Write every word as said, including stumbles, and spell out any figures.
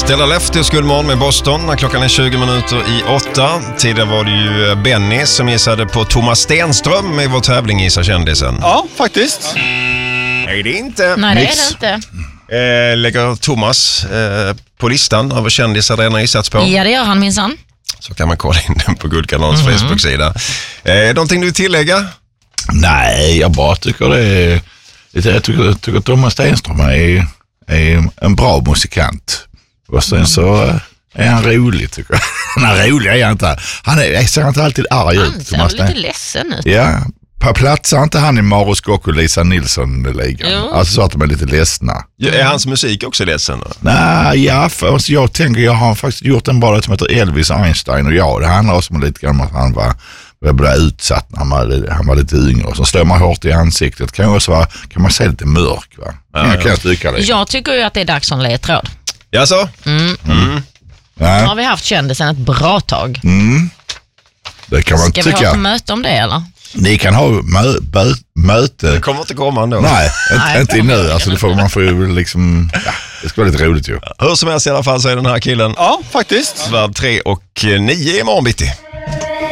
Stella Lefty Skuldmorgon med Boston när klockan är tjugo minuter i åtta. Tidigare var det ju Benny som gissade på Thomas Stenström i vår tävling Gissa kändisen. Ja, faktiskt. Nej, det är inte. Nej, det Nix. är det inte. Eh, lägger Thomas eh, på listan över kändisar redan gissats på. Ja, det gör han minsann. Så kan man kolla in den på Guldkanalens mm. Facebook-sida. Eh, någonting du vill tillägga? Nej, jag bara tycker det är... Jag tycker, jag tycker Thomas Stenström är, är en bra musikant. Och sen så är han rolig, tycker jag. Han är rolig, är han inte. Han är, jag ser inte alltid arg ut. Han ser Thomas lite ledsen ut. Ja, på platsar inte han i Mauro Scocco och Lisa Nilsson-ligan. Alltså så att de är lite ledsna. Ja, är hans musik också ledsen då? Nej, ja, för jag tänker, jag har faktiskt gjort en bra som heter Elvis Einstein och jag. Det handlar också om lite grann om att han var... Jag blev utsatt när han var, han var lite yngre och så slår man hårt i ansiktet. Kan också vara, kan man se lite mörk, va? Ja, jag, kan jag, tycka det. Jag tycker ju att det är dags som ledtråd. Ja, så? Mm. Mm. Ja. Nu har vi haft kändisen ett bra tag. Mm. Det kan man Ska tycka. vi ha ett möte om det, eller? Ni kan ha mö, bö, möte. Det kommer inte komma ändå. Nej, Nej, inte, inte nu. Alltså, det får, man får ju liksom... Ja, det ska vara lite roligt ju. Hur som helst i alla fall så är den här killen Ja, faktiskt. värd tre och nio i morgon bitti.